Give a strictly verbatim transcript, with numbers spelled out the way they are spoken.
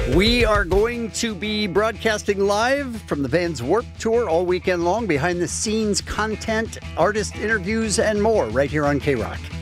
We are going to be broadcasting live from the Vans Warped Tour all weekend long, behind the scenes content, artist interviews, and more right here on K-Rock.